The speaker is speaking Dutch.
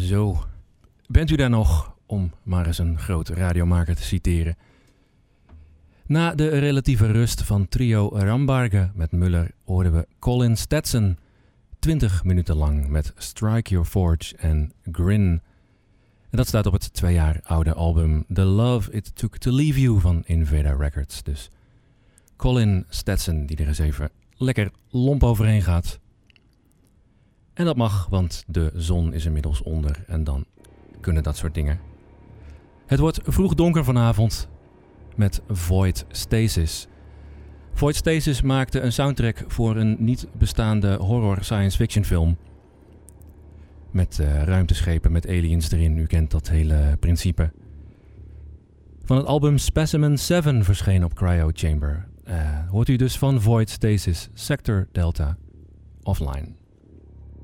Zo, bent u daar nog, om maar eens een grote radiomaker te citeren? Na de relatieve rust van trio Rambarge met Muller hoorden we Colin Stetson 20 minuten lang met Strike Your Forge en Grin. En dat staat op het 2 jaar oude album The Love It Took To Leave You van Invader Records. Dus Colin Stetson die er eens even lekker lomp overheen gaat. En dat mag, want de zon is inmiddels onder en dan kunnen dat soort dingen. Het wordt vroeg donker vanavond met Void Stasis. Void Stasis maakte een soundtrack voor een niet bestaande horror science fiction film. Met ruimteschepen, met aliens erin, u kent dat hele principe. Van het album Specimen 7 verscheen op Cryo Chamber. Hoort u dus van Void Stasis, Sector Delta, Offline.